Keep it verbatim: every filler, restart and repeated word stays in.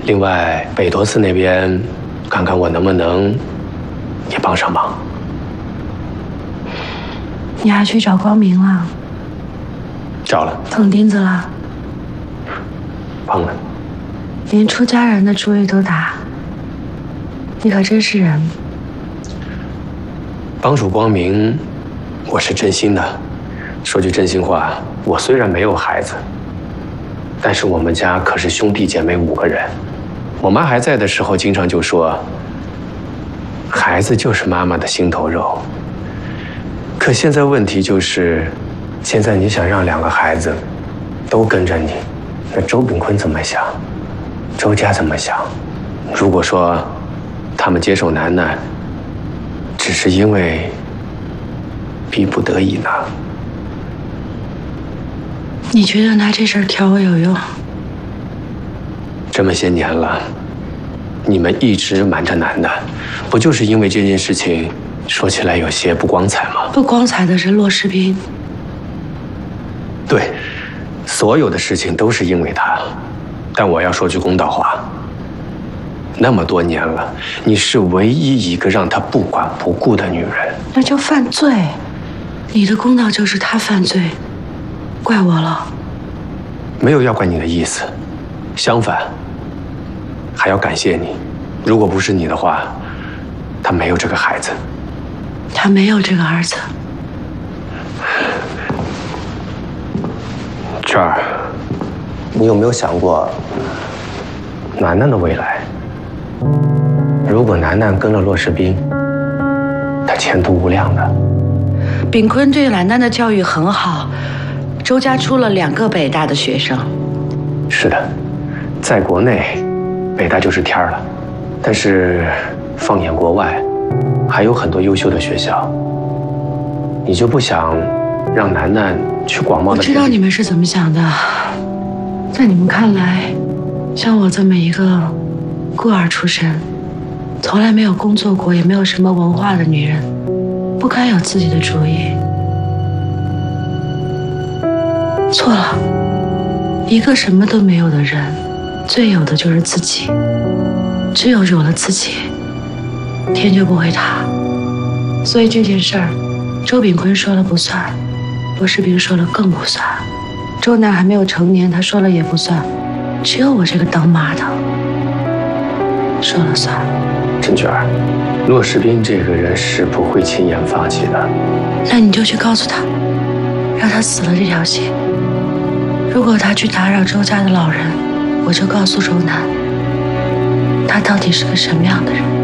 另外，北陀寺那边，看看我能不能也帮上忙。 你还去找光明了？ 找了。 碰钉子了？ 碰了。 连出家人的主意都打，你可真是人。 帮助光明，我是真心的。说句真心话，我虽然没有孩子，但是我们家可是兄弟姐妹五个人。我妈还在的时候，经常就说，孩子就是妈妈的心头肉。可现在问题就是，现在你想让两个孩子都跟着你，那周炳坤怎么想？周家怎么想？如果说他们接受楠楠，只是因为逼不得已呢？ 你觉得拿这事儿挑我有用？ 这么些年了，你们一直瞒着楠楠，不就是因为这件事情说起来有些不光彩吗？ 不光彩的是骆士斌。 对，所有的事情都是因为他。但我要说句公道话，那么多年了，你是唯一一个让他不管不顾的女人。 那就犯罪，你的公道就是他犯罪，怪我了？ 没有要怪你的意思，相反，还要感谢你。如果不是你的话，他没有这个孩子。 他没有这个儿子。 娟儿，你有没有想过楠楠的未来？如果楠楠跟了骆士斌，他前途无量的。 炳坤对楠楠的教育很好，周家出了两个北大的学生。 是的，在国内，北大就是天儿了。但是放眼国外，还有很多优秀的学校。你就不想让楠楠去广袤的？ 我知道你们是怎么想的，在你们看来，像我这么一个孤儿出身，从来没有工作过，也没有什么文化的女人，不该有自己的主意。错了，一个什么都没有的人，最有的就是自己。只有有了自己，天就不会塌。所以这件事儿，周炳坤说了不算，骆士斌说了更不算。周楠还没有成年，他说了也不算，只有我这个当妈的说了算。 陈娟儿，骆士斌这个人是不会轻言放弃的。 那你就去告诉他，让他死了这条心。如果他去打扰周家的老人，我就告诉周楠，他到底是个什么样的人。